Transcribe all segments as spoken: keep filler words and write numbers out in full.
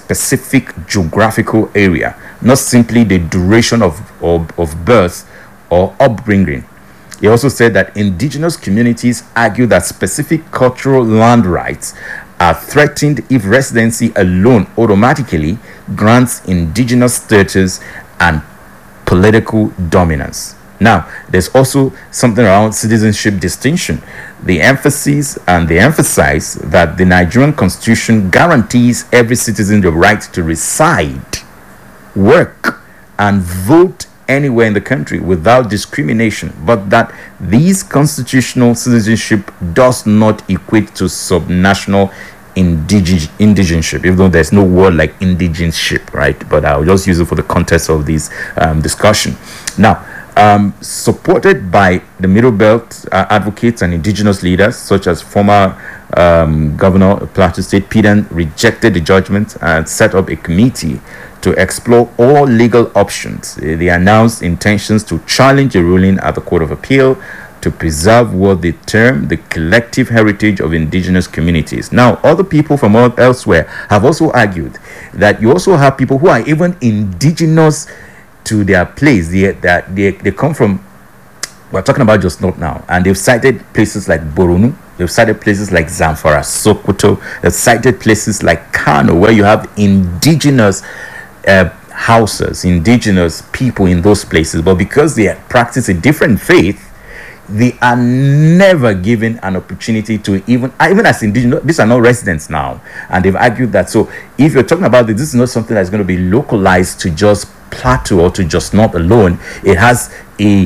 specific geographical area, not simply the duration of, of, of birth or upbringing. He also said that indigenous communities argue that specific cultural land rights are threatened if residency alone automatically grants indigenous status and political dominance. Now, there's also something around citizenship distinction. The emphasis and they emphasize that the Nigerian constitution guarantees every citizen the right to reside, work, and vote anywhere in the country without discrimination, but that this constitutional citizenship does not equate to subnational indige- indigenship, even though there's no word like indigenship, right? But I'll just use it for the context of this um, discussion. Now, um, supported by the Middle Belt uh, advocates and indigenous leaders, such as former um, Governor of Plateau State, Peden, rejected the judgment and set up a committee to explore all legal options. They announced intentions to challenge a ruling at the Court of Appeal to preserve what they term the collective heritage of indigenous communities. Now, other people from elsewhere have also argued that you also have people who are even indigenous to their place. They, that they, they come from, we're talking about just not now, and they've cited places like Boronu, they've cited places like Zamfara, Sokoto, they've cited places like Kano, where you have indigenous uh, houses, indigenous people in those places, but because they practice a different faith, they are never given an opportunity to even, even as indigenous, these are not residents now, and they've argued that. So if you're talking about this, this is not something that's going to be localized to just Plateau or to just North alone. It has a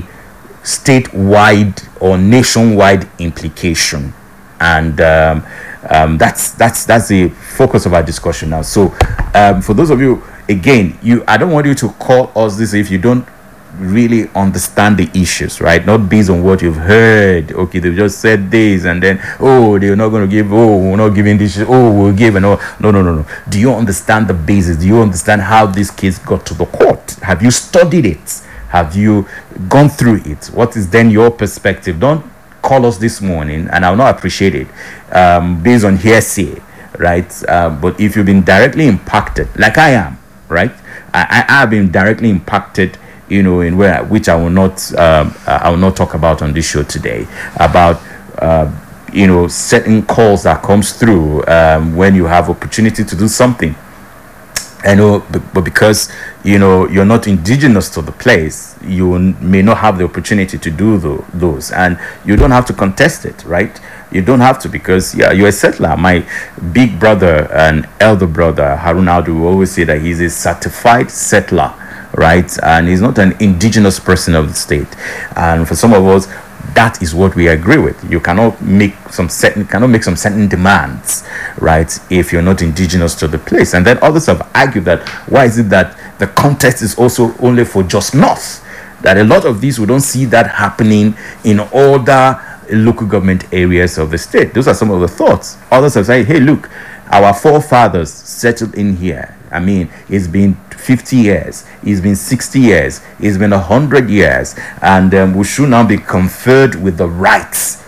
statewide or nationwide implication, and um, um, that's that's that's the focus of our discussion now. So um, for those of you, again, you I don't want you to call us this if you don't really understand the issues, right? Not based on what you've heard. Okay, they've just said this, and then oh, they're not going to give. Oh, we're not giving this. Oh, we'll give, and oh, no, no, no, no. Do you understand the basis? Do you understand how this case got to the court? Have you studied it? Have you gone through it? What is then your perspective? Don't call us this morning, and I'll not appreciate it um, based on hearsay, right? Um, but if you've been directly impacted, like I am, right? I, I have been directly impacted, you know, in where which I will not um, I will not talk about on this show today, about uh, you know, certain calls that comes through um, when you have opportunity to do something. I know, but because you know you're not indigenous to the place, you may not have the opportunity to do the, those, and you don't have to contest it, right? You don't have to, because yeah, you're a settler. My big brother and elder brother Harun Aldu will always say that he's a certified settler, right? And he's not an indigenous person of the state. And for some of us, that is what we agree with. You cannot make some certain cannot make some certain demands, right, if you're not indigenous to the place. And then others have argued that why is it that the contest is also only for just North? That a lot of these, we don't see that happening in other local government areas of the state. Those are some of the thoughts. Others have said, hey, look, our forefathers settled in here. I mean, it's been fifty years, it's been sixty years, it's been one hundred years, and um, we should now be conferred with the rights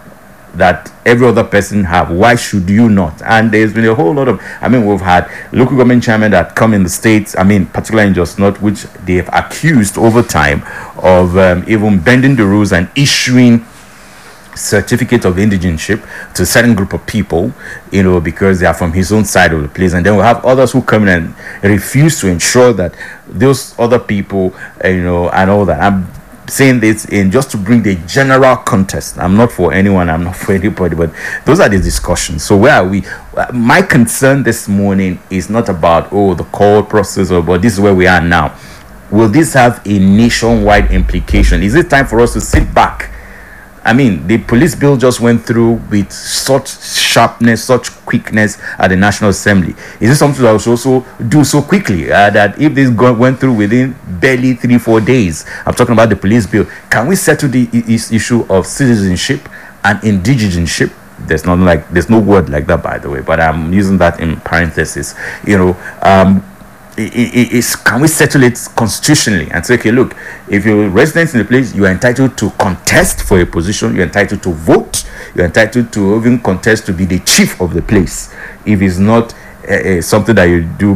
that every other person have. Why should you not? And there's been a whole lot of, I mean, we've had local government chairmen that come in the states, I mean, particularly in Just Not, which they have accused over time of um, even bending the rules and issuing certificate of indigenship to a certain group of people, you know, because they are from his own side of the place. And then we'll have others who come in and refuse to ensure that those other people, uh, you know, and all that. I'm saying this in just to bring the general context. I'm not for anyone, I'm not for anybody, but those are the discussions. So where are we? My concern this morning is not about, oh, the court process, or but this is where we are now. Will this have a nationwide implication? Is it time for us to sit back? I mean, the police bill just went through with such sharpness, such quickness at the National Assembly. Is this something that was also do so quickly uh, that if this go- went through within barely three, four days? I'm talking about the police bill. Can we settle the I- issue of citizenship and indigenship? There's not like there's no word like that, by the way, but I'm using that in parentheses. You know, um, It, it, it's, can we settle it constitutionally and say, okay, look, if you're resident in the place, you are entitled to contest for a position, you're entitled to vote, you're entitled to even contest to be the chief of the place. If it's not uh, uh, something that you do